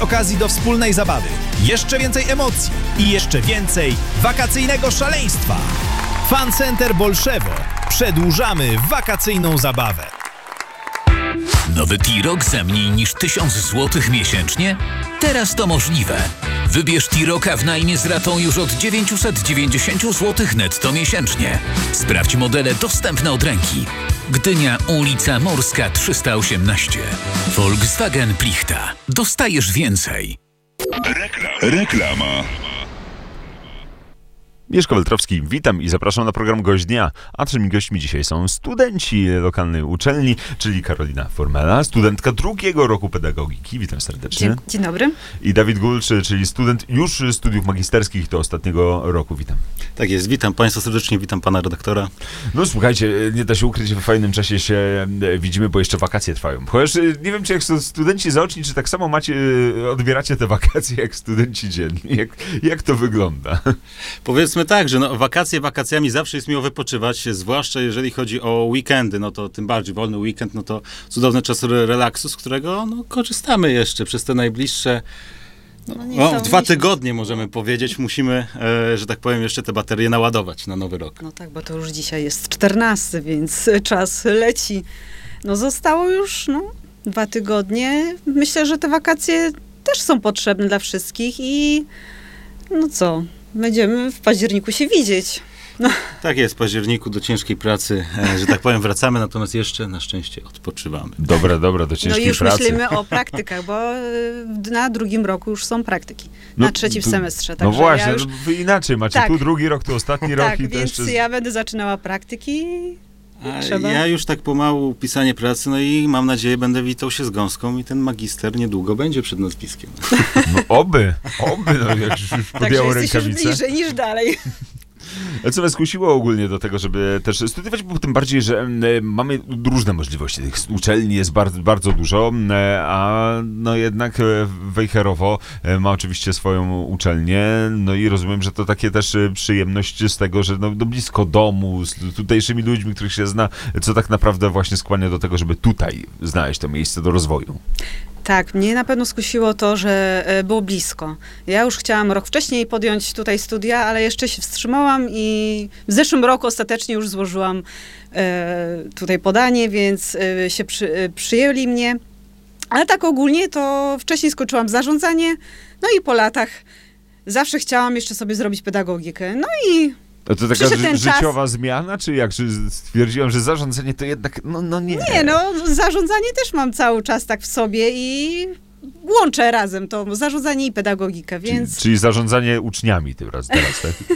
okazji do wspólnej zabawy, jeszcze więcej emocji i jeszcze więcej wakacyjnego szaleństwa. Fan Center Bolszewo. Przedłużamy wakacyjną zabawę. Nowy T-Roc za mniej niż 1000 zł miesięcznie? Teraz to możliwe. Wybierz T-Roca w najmie z ratą już od 990 zł netto miesięcznie. Sprawdź modele dostępne od ręki. Gdynia, ulica Morska 318. Volkswagen Plichta. Dostajesz więcej. Reklama. Mieszko Weltrowski, witam i zapraszam na program Gość Dnia. A naszymi gośćmi dzisiaj są studenci lokalnej uczelni, czyli Karolina Formela, studentka 2. roku pedagogiki. Witam serdecznie. Dzień dobry. I Dawid Gulcz, czyli student już studiów magisterskich do ostatniego roku. Witam. Tak jest, witam Państwa serdecznie, witam Pana redaktora. No słuchajcie, nie da się ukryć, w fajnym czasie się widzimy, bo jeszcze wakacje trwają. Chociaż nie wiem, czy jak studenci zaoczni, czy tak samo odbieracie te wakacje jak studenci dzienni. Jak to wygląda? Powiedzmy tak, że wakacje wakacjami zawsze jest miło wypoczywać, zwłaszcza jeżeli chodzi o weekendy, no to tym bardziej wolny weekend, no to cudowny czas relaksu, z którego korzystamy jeszcze przez te najbliższe 2 tygodnie, możemy powiedzieć. Musimy, że tak powiem, jeszcze te baterie naładować na nowy rok. No tak, bo to już dzisiaj jest 14, więc czas leci. No zostało już 2 tygodnie. Myślę, że te wakacje też są potrzebne dla wszystkich i będziemy w październiku się widzieć. No. Tak jest, w październiku do ciężkiej pracy, że tak powiem, wracamy, natomiast jeszcze na szczęście odpoczywamy. Dobra, do ciężkiej pracy. No już myślimy o praktykach, bo na 2. roku już są praktyki. Na 3. semestrze. No właśnie, wy inaczej macie. Tak. Tu 2. rok, tu ostatni rok. Tak, i więc ja będę zaczynała praktyki. Ja już tak pomału pisanie pracy, no i mam nadzieję, będę witał się z gąską i ten magister niedługo będzie przed nazwiskiem. No oby, jak już podjęło rękawice. Także jesteś już bliżej niż dalej. A co was skusiło ogólnie do tego, żeby też studiować, bo tym bardziej, że mamy różne możliwości. Tych uczelni jest bardzo, bardzo dużo, a jednak Wejherowo ma oczywiście swoją uczelnię, no i rozumiem, że to takie też przyjemność z tego, że blisko domu, z tutejszymi ludźmi, których się zna, co tak naprawdę właśnie skłania do tego, żeby tutaj znaleźć to miejsce do rozwoju. Tak, mnie na pewno skusiło to, że było blisko. Ja już chciałam rok wcześniej podjąć tutaj studia, ale jeszcze się wstrzymałam i w zeszłym roku ostatecznie już złożyłam tutaj podanie, więc się przyjęli mnie. Ale tak ogólnie to wcześniej skończyłam zarządzanie, no i po latach zawsze chciałam jeszcze sobie zrobić pedagogikę. No i to taka życiowa zmiana, czy jak? Czy stwierdziłam, że zarządzanie to jednak, nie. Nie, zarządzanie też mam cały czas tak w sobie i łączę razem to zarządzanie i pedagogikę, więc... Czyli zarządzanie uczniami teraz, tak?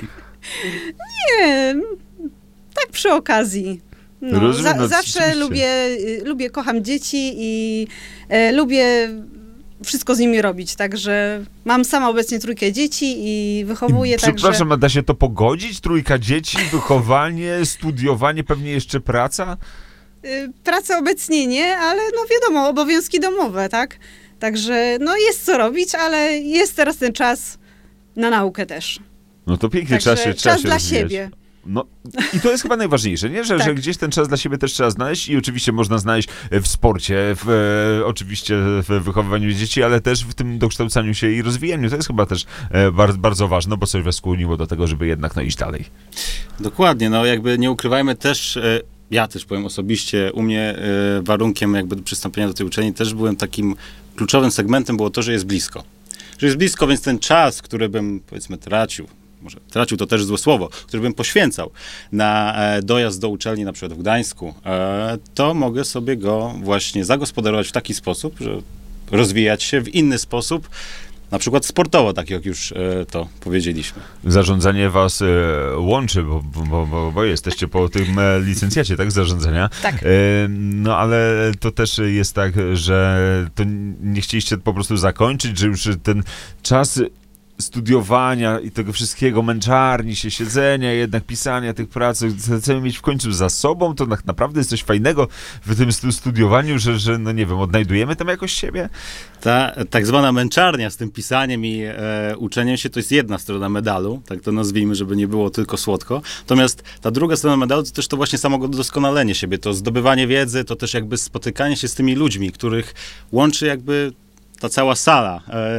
Nie, tak przy okazji. Rozumiem, zawsze kocham dzieci i lubię wszystko z nimi robić, także mam sama obecnie 3 dzieci i wychowuję, Przepraszam, a da się to pogodzić? 3 dzieci, wychowanie, studiowanie, pewnie jeszcze praca? Praca obecnie nie, ale wiadomo, obowiązki domowe, tak? Także jest co robić, ale jest teraz ten czas na naukę też. No to pięknie, czas trzeba się dla rozwijać. siebie. No i to jest chyba najważniejsze, nie? Że gdzieś ten czas dla siebie też trzeba znaleźć i oczywiście można znaleźć w sporcie, oczywiście w wychowywaniu dzieci, ale też w tym dokształcaniu się i rozwijaniu. To jest chyba też bardzo, bardzo ważne, bo coś was skłoniło do tego, żeby jednak iść dalej. Dokładnie, jakby nie ukrywajmy też... Ja też powiem osobiście, u mnie warunkiem jakby do przystąpienia do tej uczelni też byłem takim kluczowym segmentem było to, że jest blisko. Że jest blisko, więc ten czas, który bym powiedzmy tracił to też złe słowo, który bym poświęcał na dojazd do uczelni na przykład w Gdańsku, to mogę sobie go właśnie zagospodarować w taki sposób, że rozwijać się w inny sposób, na przykład sportowo, tak jak już to powiedzieliśmy. Zarządzanie was łączy, bo jesteście po tym licencjacie, tak, zarządzania. Tak. Ale to też jest tak, że to nie chcieliście po prostu zakończyć, że już ten czas studiowania i tego wszystkiego, męczarni się, siedzenia, jednak pisania tych prac, chcemy mieć w końcu za sobą, to naprawdę jest coś fajnego w tym studiowaniu, że nie wiem, odnajdujemy tam jakoś siebie? Ta tak zwana męczarnia z tym pisaniem i uczeniem się to jest jedna strona medalu, tak to nazwijmy, żeby nie było tylko słodko. Natomiast ta druga strona medalu to też to właśnie samo doskonalenie siebie, to zdobywanie wiedzy, to też jakby spotykanie się z tymi ludźmi, których łączy jakby ta cała sala